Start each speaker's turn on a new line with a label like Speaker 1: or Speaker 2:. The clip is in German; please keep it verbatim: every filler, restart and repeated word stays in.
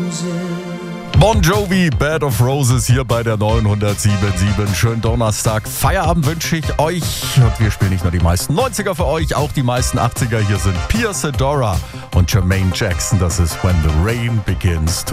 Speaker 1: Bon Jovi, Bed of Roses hier bei der neunhundertsiebenundsiebzig. Schönen Donnerstag. Feierabend wünsche ich euch. Und wir spielen nicht nur die meisten neunziger für euch, auch die meisten achtziger. Hier sind Pierce Adora und Jermaine Jackson. Das ist When the Rain Begins to